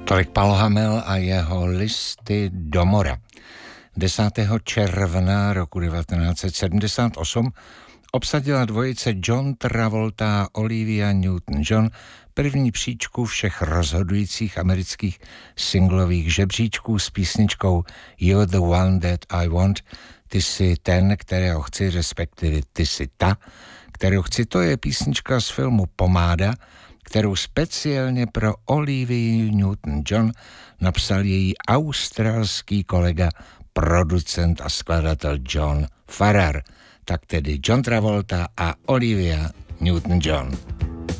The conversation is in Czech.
Tolik Paul Hamel a jeho Listy do mora. 10. června roku 1978 obsadila dvojice John Travolta a Olivia Newton-John první příčku všech rozhodujících amerických singlových žebříčků s písničkou You're the one that I want, ty jsi ten, kterého chci, respektive ty jsi ta, kterou chci. To je písnička z filmu Pomáda, kterou speciálně pro Olivia Newton-John napsal její australský kolega, producent a skladatel John Farrar. Tak tedy John Travolta a Olivia Newton-John.